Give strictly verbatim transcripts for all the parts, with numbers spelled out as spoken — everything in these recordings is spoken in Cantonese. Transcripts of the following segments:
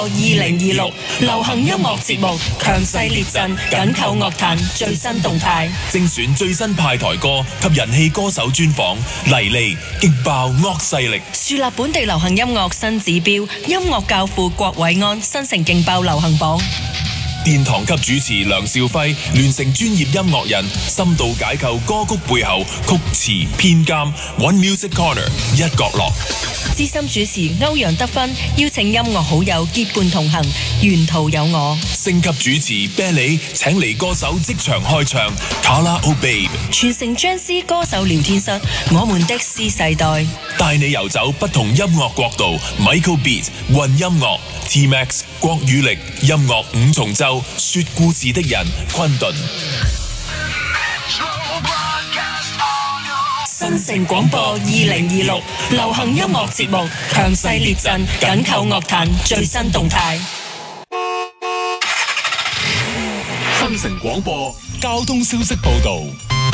二零二六流行音樂節目強勢列陣，緊扣樂壇最新動態， 精選最新派台歌及人氣歌手專訪，黎利勁爆樂勢力， 樹立本地流行音樂新指標。音樂教父郭偉安新城勁爆流行榜。 殿堂級主持梁少輝聯成專業音樂人，深度解構歌曲背後曲詞編監。One Music Corner 一角落。 資深主持歐陽德芬邀請音樂好友結伴同行，沿途有我。 星級主持啤梨請嚟歌手即場開唱 Carla O Babe， 傳承張師歌手聊天室，我們的 C 世代， 帶你遊走不同音樂國度。Michael Beat 混音樂 T Max 國語力音樂五重奏，說故事的人昆頓。 新城廣播二零二六流行音樂節目強勢列陣，緊扣樂壇最新動態。 新城廣播交通消息報道。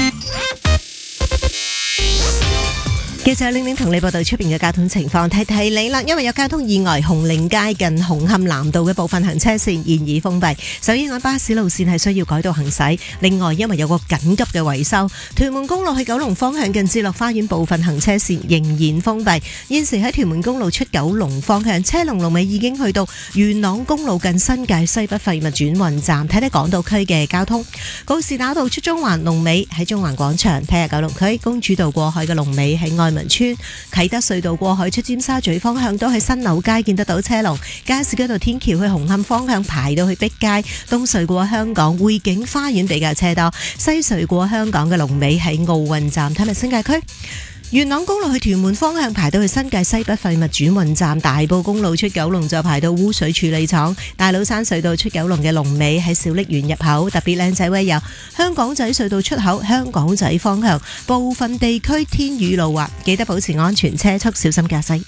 記者玲玲同你報道出邊嘅交通情況，提提你啦，因為有交通意外，紅嶺街近紅磡南道嘅部分行車線現已封閉，首爾岸巴士路線係需要改道行駛。另外，因為有個緊急嘅維修，屯門公路去九龍方向近置樂花園部分行車線仍然封閉。現時喺屯門公路出九龍方向，車龍龍尾已經去到元朗公路近新界西北廢物轉運站。睇睇港島區嘅交通，告士打道出中環龍尾喺中環廣場，睇下九龍區公主道過海嘅龍尾喺愛民村，啟德隧道過海出尖沙咀方向都喺新樓街見得到車龍，加士居道天橋去紅磡方向排到去碧街，東隧過香港匯景花園比較車多，西隧過香港嘅龍尾喺奧運站。睇埋新界區，元朗公路去屯門方向排到去新界西北廢物轉運站，大埔公路出九龍就排到污水處理廠，大老山隧道出九龍嘅龍尾喺小瀝源入口。特別靚仔位有香港仔隧道出口香港仔方向部分地區天雨路滑，記得保持安全車速，小心駕駛。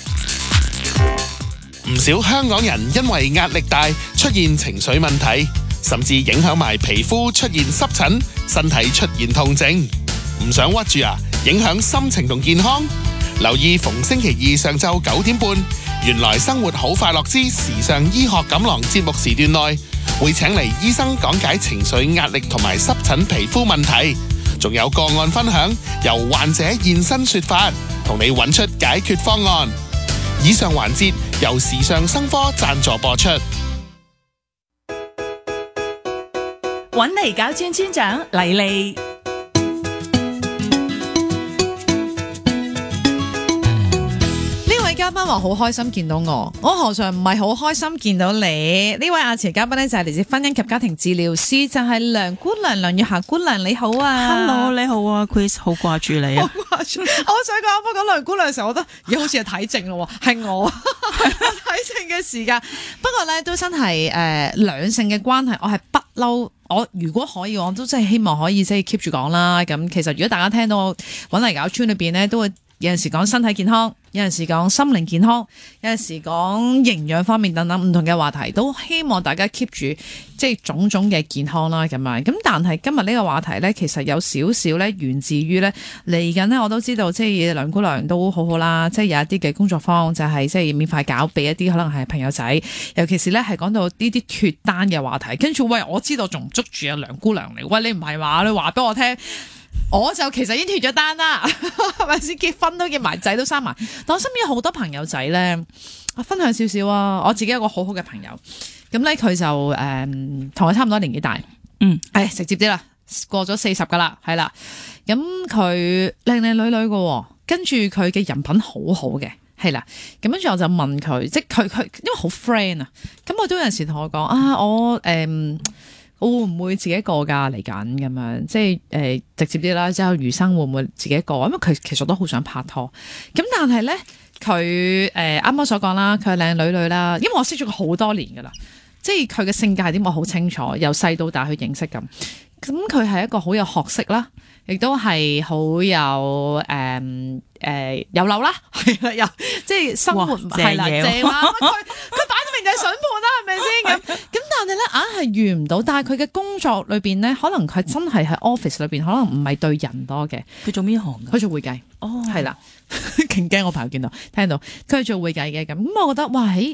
唔少香港人因為壓力大出現情緒問題，甚至影響埋皮膚出現濕疹，身體出現痛症。唔想屈住啊，影響心情同健康。留意逢星期二上晝九點半，原來生活好快樂之時尚醫學錦囊節目時段內，會請嚟醫生講解情緒壓力同埋濕疹皮膚問題，仲有個案分享，由患者現身說法，同你揾出解決方案。以上環節由時尚生科贊助播出。 揾嚟搞專專長黎利。 嘉賓話好開心見到我，我何嘗唔係好開心見到你？呢位亞前嘉賓呢，就係嚟自婚姻及家庭治療師，就係、是、梁姑娘梁月霞姑娘，你好啊 ！Hello， 你好啊 ，Chris， 好掛住你啊！ 好掛住，我想講，不過講梁姑娘嘅時候，我覺得而家好似係睇症咯，係我睇症嘅時間。不過咧，都真係誒兩性嘅關係，我係不嬲。我如果可以，我都真係希望可以即係 keep 住講啦。咁其實如果大家聽到我揾嚟搞村裏邊咧，都會有陣時講身體健康，有陣時講心靈健康，有陣時講營養方面等等唔同嘅話題，都希望大家 keep 住即係種種嘅健康啦咁樣。咁但係今日呢個話題咧，其實有少少咧源自於咧嚟緊咧，我都知道即係梁姑娘都好好啦，即係有一啲嘅工作坊就係即係免費搞俾一啲可能係朋友仔，尤其是咧係講到呢啲脫單嘅話題。跟住喂，我知道仲唔捉住阿梁姑娘嚟？喂，你唔係話你話俾我聽？我就其實已經脫咗單啦，係咪先？結婚都結埋，仔都生埋。但我身邊有好多朋友仔咧，我分享少少啊。我自己有個好好嘅朋友，咁咧佢就誒同我差唔多年紀大，嗯，誒直接啲啦，過咗四十噶啦，係啦。咁佢靚靚女女嘅，跟住佢嘅人品好好嘅，係啦。咁跟住我就問佢，即係佢佢因為好 friend 啊，咁我都有陣時同我講啊，我誒。嗯我會唔會自己過㗎嚟緊咁樣？即係誒、呃、直接啲啦，之後餘生會唔會自己過？因為佢其實都好想拍拖。咁但係咧，佢誒啱啱所講啦，佢係靚女女啦。因為我識咗佢好多年㗎啦，即係佢嘅性格係點我好清楚，由細到大去認識咁。咁佢係一個好有學識啦，亦都係好有誒誒、呃呃、有樓啦，係啦，有即係生活係啦，正啊！佢佢擺到明就係筍盤啦，係咪先咁？咁但係咧硬係遇唔到，但係佢嘅工作裏邊咧，可能佢真係喺 office 裏邊，可能唔係對人多嘅。 佢做邊行㗎？ 佢做會計。哦，係啦，勁驚我朋友見到聽到佢係做會計嘅咁，咁我覺得哇，喺